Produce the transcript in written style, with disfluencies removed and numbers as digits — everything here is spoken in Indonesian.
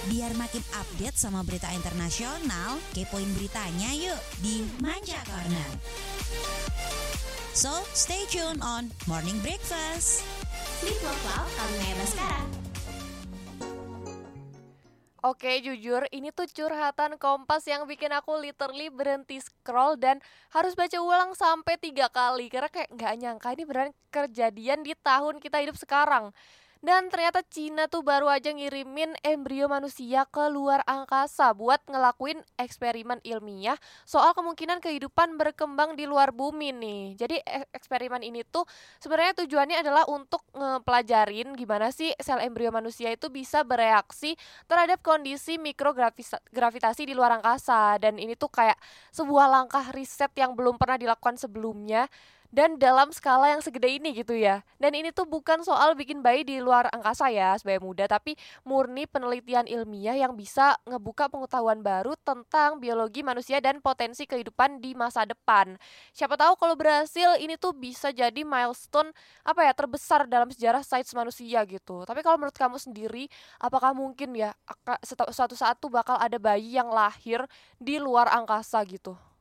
Biar makin update sama berita internasional, kepoin beritanya yuk di Manca Corner. So, stay tuned on Morning Breakfast. Sleep lokal kamu sekarang. Oke, jujur ini tuh curhatan Kompas yang bikin aku literally berhenti scroll dan harus baca ulang sampai 3 kali. Karena kayak nggak nyangka ini beneran kejadian di tahun kita hidup sekarang. Dan ternyata Cina tuh baru aja ngirimin embrio manusia ke luar angkasa buat ngelakuin eksperimen ilmiah soal kemungkinan kehidupan berkembang di luar bumi nih. Jadi eksperimen ini tuh sebenarnya tujuannya adalah untuk ngepelajarin gimana sih sel embrio manusia itu bisa bereaksi terhadap kondisi mikrogravitasi di luar angkasa. Dan ini tuh kayak sebuah langkah riset yang belum pernah dilakukan sebelumnya dan dalam skala yang segede ini gitu ya. Dan ini tuh bukan soal bikin bayi di luar angkasa ya sebagai muda, tapi murni penelitian ilmiah yang bisa ngebuka pengetahuan baru tentang biologi manusia dan potensi kehidupan di masa depan. Siapa tahu kalau berhasil ini tuh bisa jadi milestone terbesar dalam sejarah sains manusia gitu. Tapi kalau menurut kamu sendiri, apakah mungkin ya suatu saat tuh bakal ada bayi yang lahir di luar angkasa gitu?